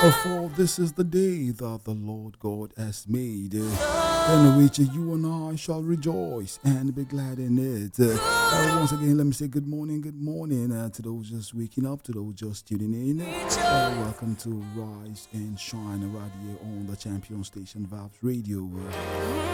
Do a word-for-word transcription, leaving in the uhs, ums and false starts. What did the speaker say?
Uh, For this is the day that the Lord God has made, uh, in which you and I shall rejoice and be glad in it. Uh, uh, once again, let me say good morning, good morning uh, to those just waking up, to those just tuning in. Uh, welcome to Rise and Shine right here on the Champion Station Vibes Radio. Uh,